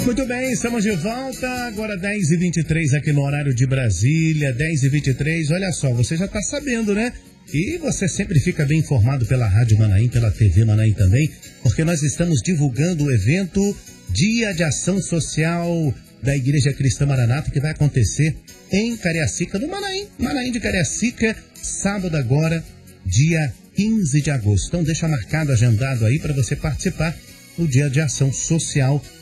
Muito bem, estamos de volta, agora 10h23 aqui no horário de Brasília, 10h23, olha só, você já está sabendo, né? E você sempre fica bem informado pela Rádio Manaim, pela TV Manaim também, porque nós estamos divulgando o evento Dia de Ação Social da Igreja Cristã Maranata, que vai acontecer em Cariacica, no Manaim de Cariacica, sábado agora, dia 15 de agosto. Então deixa marcado, agendado aí para você participar do Dia de Ação Social